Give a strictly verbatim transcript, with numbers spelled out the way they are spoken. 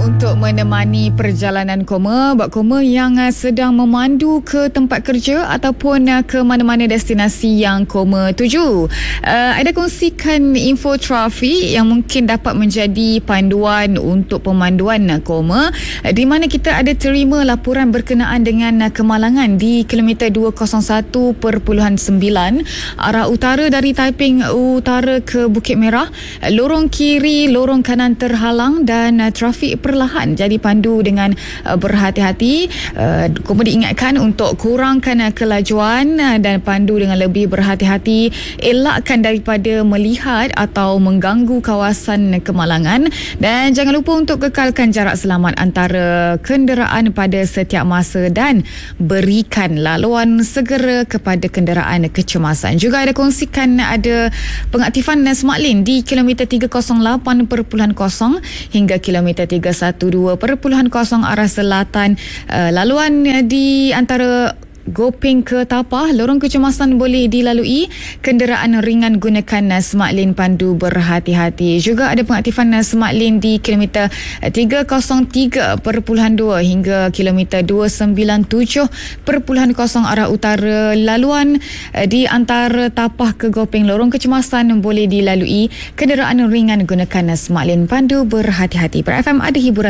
untuk menemani perjalanan koma, buat koma yang uh, sedang memandu ke tempat kerja ataupun uh, ke mana-mana destinasi yang koma tuju. Uh, ada kongsikan info trafik yang mungkin dapat menjadi panduan untuk pemanduan uh, koma, uh, di mana kita ada terima laporan berkenaan dengan uh, kemalangan di kilometer dua kosong satu perpuluhan sembilan arah utara dari Taiping Utara ke Bukit Merah. Uh, lorong kiri, lorong kanan terhalang dan uh, trafik perlahan, jadi pandu dengan uh, berhati-hati. Uh, Koma diingatkan untuk kurangkan uh, kelajuan uh, dan pandu dengan lebih berhati-hati, elakkan daripada melihat atau mengganggu kawasan kemalangan, dan jangan lupa untuk kekalkan jarak selamat antara kenderaan pada setiap masa dan berikan laluan segera kepada kenderaan kecemasan. Juga ada kongsikan ada pengaktifan Smart Lane di kilometer tiga kosong lapan perpuluhan kosong hingga kilometer tiga dua belas perpuluhan kosong arah selatan. Uh, laluan uh, di antara Gopeng ke Tapah, lorong kecemasan boleh dilalui. Kenderaan ringan gunakan uh, Smart Lane, pandu berhati-hati. Juga ada pengaktifan uh, Smart Lane di kilometer uh, tiga kosong tiga perpuluhan dua hingga kilometer dua sembilan tujuh perpuluhan kosong arah utara. Laluan uh, di antara Tapah ke Gopeng, lorong kecemasan boleh dilalui. Kenderaan ringan gunakan uh, Smart Lane, pandu berhati-hati. Per F M ada hiburan